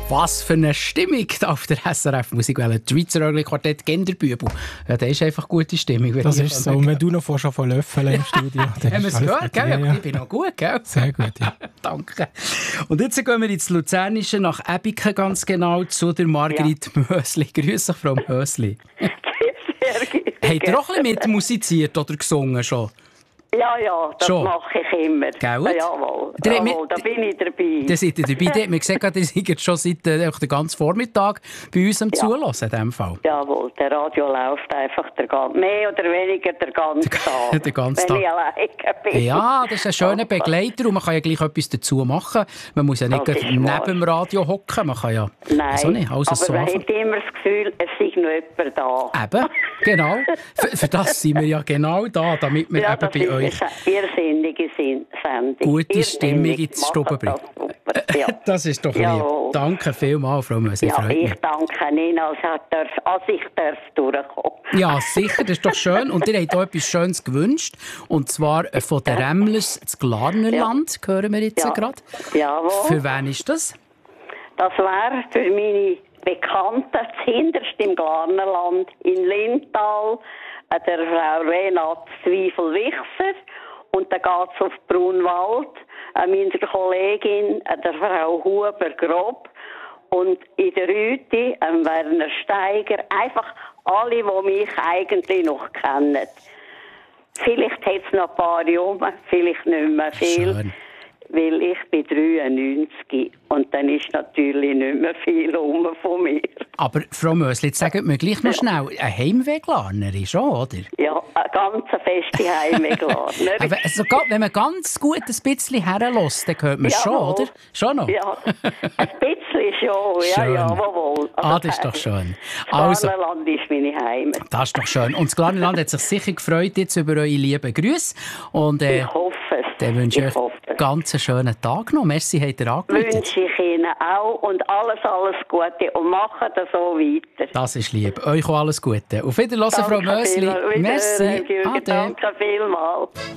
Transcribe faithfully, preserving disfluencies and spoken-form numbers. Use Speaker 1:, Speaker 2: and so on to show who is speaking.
Speaker 1: Was für eine Stimmung auf der S R F Musikwelle. Das Schweizer Quartett Genderbübel. Ja, da ist einfach gute Stimmung.
Speaker 2: Das ist so. Und wenn du noch vorher von Löffeln im Studio.
Speaker 1: Haben wir es gehört, gell? Ja, ja. Ich bin noch gut, gell?
Speaker 2: Sehr gut, ja.
Speaker 1: Danke. Und jetzt gehen wir ins Luzernische, nach Ebiken ganz genau, zu der Margrit ja. Mösli. Grüß dich, Frau Mösli.
Speaker 3: Sehr gut.
Speaker 1: Habt ihr auch ein bisschen mitmusiziert oder gesungen schon?
Speaker 3: Ja, ja, das
Speaker 1: schon.
Speaker 3: mache ich immer.
Speaker 1: Gell?
Speaker 3: Ja, jawohl, jawohl, da bin ich dabei.
Speaker 1: Da seid ihr dabei. Da hat man gesehen, ihr seid schon seit äh, den ganzen Vormittag bei uns am ja. Zuhören in diesem Fall.
Speaker 3: Jawohl, der Radio läuft einfach der ganze, mehr oder weniger der ganze Tag,
Speaker 1: der ganze
Speaker 3: wenn
Speaker 1: Tag.
Speaker 3: ich alleine bin.
Speaker 1: Ja, das ist ein schöner Begleiter und man kann ja gleich etwas dazu machen. Man muss ja nicht neben wahr. dem Radio hocken, man kann ja...
Speaker 3: Nein,
Speaker 1: also nicht, also
Speaker 3: aber
Speaker 1: so
Speaker 3: man hat immer das Gefühl, es sei noch jemand da.
Speaker 1: Eben, genau. für, für das sind wir ja genau da, damit wir
Speaker 3: ja,
Speaker 1: eben bei euch...
Speaker 3: Irrsinnige Sendung.
Speaker 1: Gute Stimmung in die Stube bringen. Das, ja. das ist doch lieb. Jawohl. Danke vielmals, Frau Mösli.
Speaker 3: Ja, ich danke Ihnen, als ich darf, als ich darf durchkommen.
Speaker 1: Ja, sicher, das ist doch schön. Und ihr habt auch etwas Schönes gewünscht. Und zwar von den Remmlers das Glarnerland, ja. hören wir jetzt ja. gerade.
Speaker 3: Jawohl.
Speaker 1: Für wen ist das?
Speaker 3: Das wäre für meine Bekannten, hinterst im Glarnerland, in Lintal, der Frau Renate Zwiefel-Wichser. Und dann geht es auf Brunwald, äh, meiner Kollegin, äh, der Frau Huber-Grob. Und in der Rüti, äh, Werner Steiger. Einfach alle, die mich eigentlich noch kennen. Vielleicht hat es noch ein paar Jungen, vielleicht nicht mehr viel. Schön. Weil ich bin dreiundneunzig und dann ist natürlich nicht mehr viel rum von mir.
Speaker 1: Aber Frau Mösli, jetzt sagen wir gleich noch schnell, ein Heimweglarner schon, oder?
Speaker 3: Ja, eine ganz feste Heimweglarner.
Speaker 1: Aber also, wenn man ganz gut ein bisschen herlässt, dann hört man es schon, oder? Schon noch?
Speaker 3: Ja, ein bisschen schon, ja, schön. jawohl.
Speaker 1: Also, ah, das ist doch schön.
Speaker 3: Das also, Glarnerland ist meine Heimat.
Speaker 1: Das ist doch schön. Und das Glarnerland hat sich sicher gefreut jetzt über eure lieben Grüße. Und, äh,
Speaker 3: ich hoffe es.
Speaker 1: Dann wünsche ich euch einen ganz schönen Tag noch. Merci, habt ihr angerufen.
Speaker 3: Wünsche ich Ihnen auch und alles, alles Gute und machen das so weiter.
Speaker 1: Das ist lieb. Euch auch alles Gute. Auf Wiedersehen, Frau Mösli.
Speaker 3: Merci. Danke vielmals.